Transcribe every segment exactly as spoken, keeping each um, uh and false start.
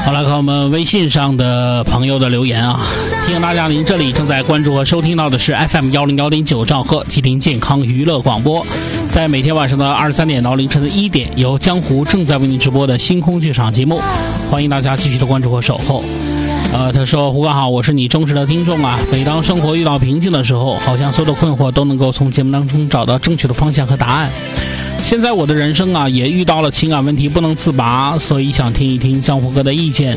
好了，看我们微信上的朋友的留言啊，提醒大家，您这里正在关注和收听到的是 F M 一零一点九兆赫吉林健康娱乐广播，在每天晚上的二十三点到凌晨的一点，由江湖正在为您直播的星空剧场节目，欢迎大家继续的关注和守候。呃，他说：“胡哥好，我是你忠实的听众啊。每当生活遇到瓶颈的时候，好像所有的困惑都能够从节目当中找到正确的方向和答案。现在我的人生啊，也遇到了情感问题不能自拔，所以想听一听江湖哥的意见。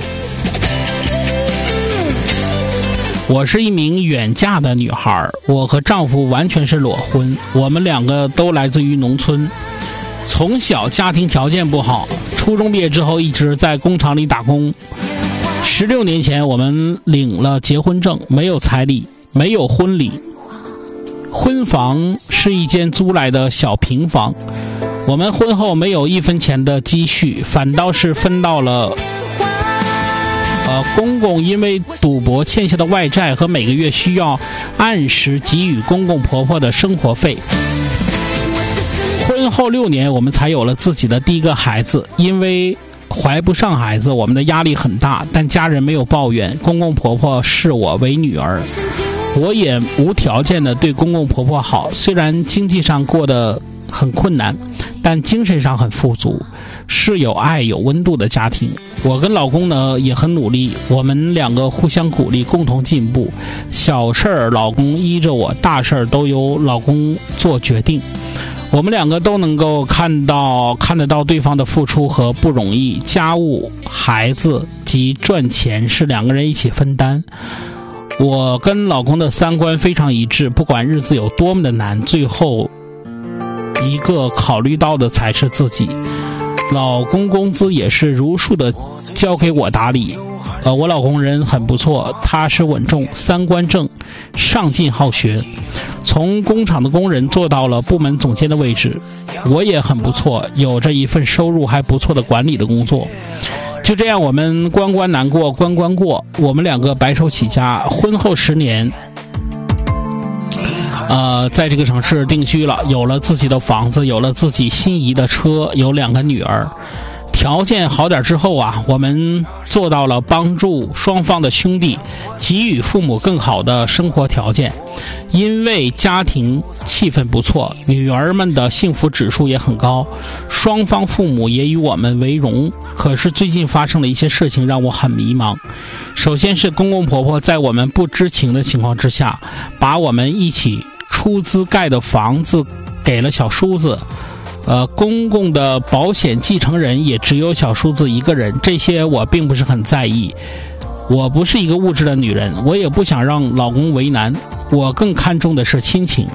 我是一名远嫁的女孩，我和丈夫完全是裸婚，我们两个都来自于农村，从小家庭条件不好，初中毕业之后一直在工厂里打工。十六年前我们领了结婚证，没有彩礼，没有婚礼，婚房是一间租来的小平房。我们婚后没有一分钱的积蓄，反倒是分到了呃，公公因为赌博欠下的外债和每个月需要按时给予公公婆婆的生活费。婚后六年我们才有了自己的第一个孩子，因为怀不上孩子，我们的压力很大，但家人没有抱怨，公公婆婆视我为女儿，我也无条件的对公公婆婆好，虽然经济上过得很困难，但精神上很富足，是有爱有温度的家庭。我跟老公呢也很努力，我们两个互相鼓励，共同进步。小事儿老公依着我，大事儿都由老公做决定。我们两个都能够看到看得到对方的付出和不容易，家务、孩子及赚钱是两个人一起分担。我跟老公的三观非常一致，不管日子有多么的难，最后一个考虑到的才是自己。老公工资也是如数的交给我打理。呃，我老公人很不错，踏实稳重，三观正，上进好学，从工厂的工人做到了部门总监的位置。我也很不错，有着一份收入还不错的管理的工作。就这样，我们关关难过关关过，我们两个白手起家，婚后十年呃，在这个城市定居了，有了自己的房子，有了自己心仪的车，有两个女儿。条件好点之后啊，我们做到了帮助双方的兄弟，给予父母更好的生活条件。因为家庭气氛不错，女儿们的幸福指数也很高，双方父母也以我们为荣。可是最近发生了一些事情让我很迷茫。首先是公公婆婆在我们不知情的情况之下，把我们一起出资盖的房子给了小叔子，呃，公公的保险继承人也只有小叔子一个人，这些我并不是很在意。我不是一个物质的女人，我也不想让老公为难，我更看重的是亲情。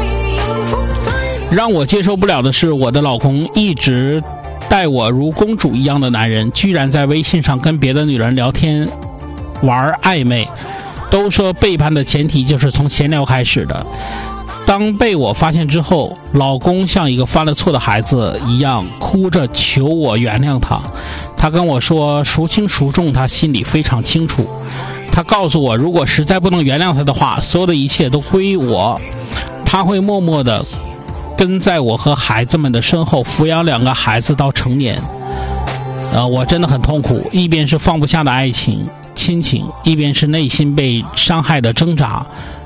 让我接受不了的是，我的老公一直待我如公主一样的男人，居然在微信上跟别的女人聊天玩暧昧。都说背叛的前提就是从闲聊开始的。当被我发现之后，老公像一个犯了错的孩子一样哭着求我原谅他。他跟我说孰轻孰重他心里非常清楚。他告诉我，如果实在不能原谅他的话，所有的一切都归我，他会默默地跟在我和孩子们的身后，抚养两个孩子到成年。呃，我真的很痛苦，一边是放不下的爱情亲情，一边是内心被伤害的挣扎。